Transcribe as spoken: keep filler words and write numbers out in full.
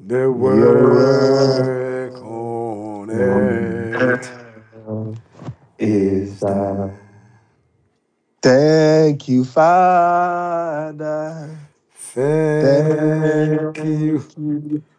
The Your work on earth word is is done. done. Thank you, Father. Thank you. Thank you.